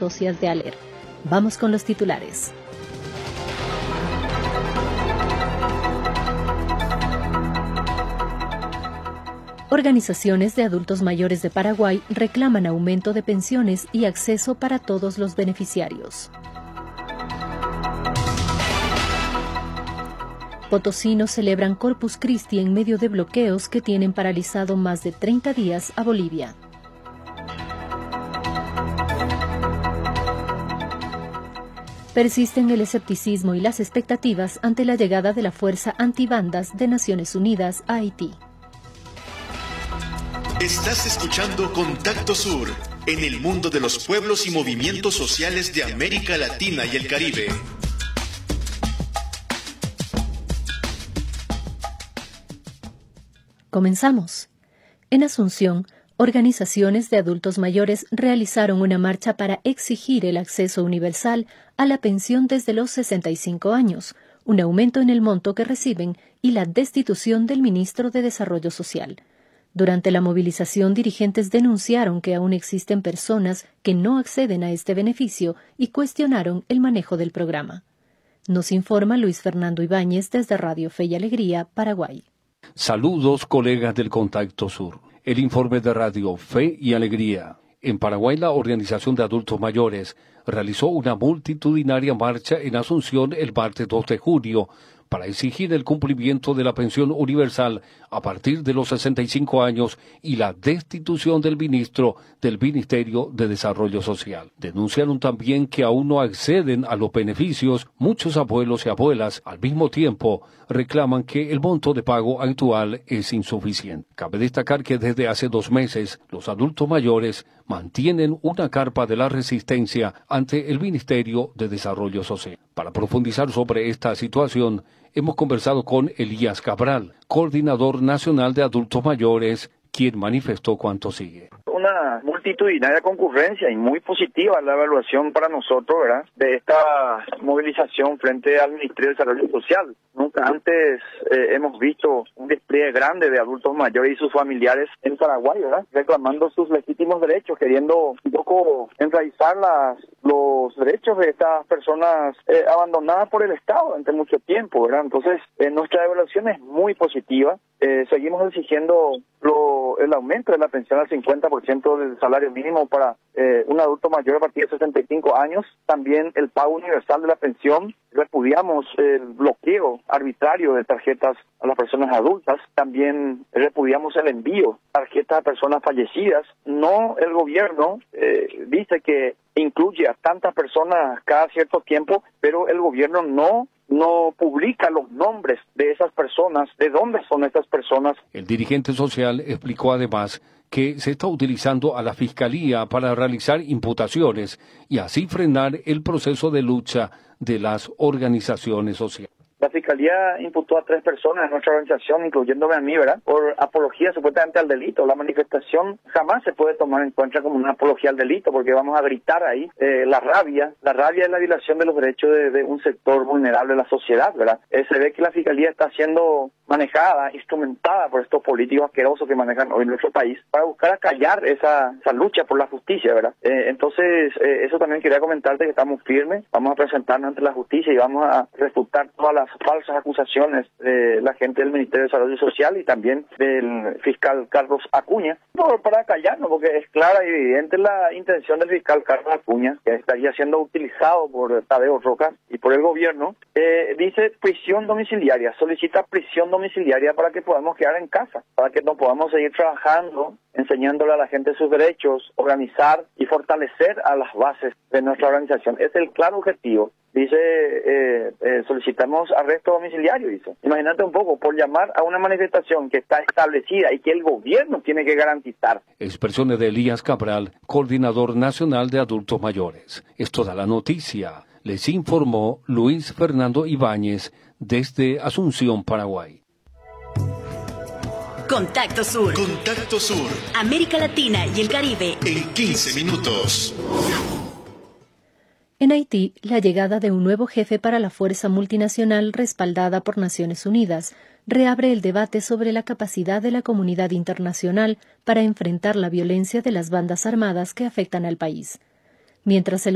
socias de ALER. Vamos con los titulares. Organizaciones de adultos mayores de Paraguay reclaman aumento de pensiones y acceso para todos los beneficiarios. Potosinos celebran Corpus Christi en medio de bloqueos que tienen paralizado más de 30 días a Bolivia. Persisten el escepticismo y las expectativas ante la llegada de la Fuerza Antibandas de Naciones Unidas a Haití. Estás escuchando Contacto Sur, en el mundo de los pueblos y movimientos sociales de América Latina y el Caribe. Comenzamos. En Asunción, organizaciones de adultos mayores realizaron una marcha para exigir el acceso universal a la pensión desde los 65 años, un aumento en el monto que reciben y la destitución del ministro de Desarrollo Social. Durante la movilización, dirigentes denunciaron que aún existen personas que no acceden a este beneficio y cuestionaron el manejo del programa. Nos informa Luis Fernando Ibáñez desde Radio Fe y Alegría, Paraguay. Saludos, colegas del Contacto Sur. El informe de Radio Fe y Alegría. En Paraguay, la Organización de Adultos Mayores realizó una multitudinaria marcha en Asunción el martes 2 de junio para exigir el cumplimiento de la pensión universal a partir de los 65 años y la destitución del ministro del Ministerio de Desarrollo Social. Denunciaron también que aún no acceden a los beneficios muchos abuelos y abuelas. Al mismo tiempo, reclaman que el monto de pago actual es insuficiente. Cabe destacar que desde hace 2 meses, los adultos mayores mantienen una carpa de la resistencia ante el Ministerio de Desarrollo Social. Para profundizar sobre esta situación, hemos conversado con Elías Cabral, coordinador nacional de adultos mayores, quien manifestó cuanto sigue. Una multitudinaria concurrencia y muy positiva la evaluación para nosotros, ¿verdad?, de esta movilización frente al Ministerio de Desarrollo Social. Nunca antes hemos visto un despliegue grande de adultos mayores y sus familiares en Paraguay, ¿verdad?, reclamando sus legítimos derechos, queriendo un poco enraizar los derechos de estas personas abandonadas por el Estado durante mucho tiempo, ¿verdad? Entonces, nuestra evaluación es muy positiva. Seguimos exigiendo el aumento de la pensión al 50% del salario mínimo para un adulto mayor a partir de 65 años. También el pago universal de la pensión. Repudiamos el bloqueo arbitrario de tarjetas a las personas adultas. También repudiamos el envío de tarjetas a personas fallecidas. No, el gobierno dice que incluye a tantas personas cada cierto tiempo, pero el gobierno no publica los nombres de esas personas, de dónde son estas personas. El dirigente social explicó además que se está utilizando a la Fiscalía para realizar imputaciones y así frenar el proceso de lucha de las organizaciones sociales. La Fiscalía imputó a 3 personas de nuestra organización, incluyéndome a mí, ¿verdad?, por apología supuestamente al delito. La manifestación jamás se puede tomar en cuenta como una apología al delito, porque vamos a gritar ahí la rabia es la violación de los derechos de un sector vulnerable de la sociedad, ¿verdad? Se ve que la Fiscalía está siendo manejada, instrumentada por estos políticos asquerosos que manejan hoy en nuestro país para buscar acallar esa lucha por la justicia, ¿verdad? Entonces, eso también quería comentarte, que estamos firmes, vamos a presentarnos ante la justicia y vamos a refutar todas las falsas acusaciones de la gente del Ministerio de Desarrollo Social y también del fiscal Carlos Acuña, para callarnos, porque es clara y evidente la intención del fiscal Carlos Acuña, que estaría siendo utilizado por Tadeo Rojas y por el gobierno. Dice prisión domiciliaria, solicita prisión domiciliaria para que podamos quedar en casa, para que no podamos seguir trabajando, enseñándole a la gente sus derechos, organizar y fortalecer a las bases de nuestra organización. Es el claro objetivo. Dice, solicitamos arresto domiciliario, dice. Imagínate un poco, por llamar a una manifestación que está establecida y que el gobierno tiene que garantizar. Expresiones de Elías Cabral, coordinador nacional de adultos mayores. Es toda la noticia. Les informó Luis Fernando Ibáñez desde Asunción, Paraguay. Contacto Sur. Contacto Sur. América Latina y el Caribe. En 15 minutos. En Haití, la llegada de un nuevo jefe para la fuerza multinacional respaldada por Naciones Unidas reabre el debate sobre la capacidad de la comunidad internacional para enfrentar la violencia de las bandas armadas que afectan al país. Mientras el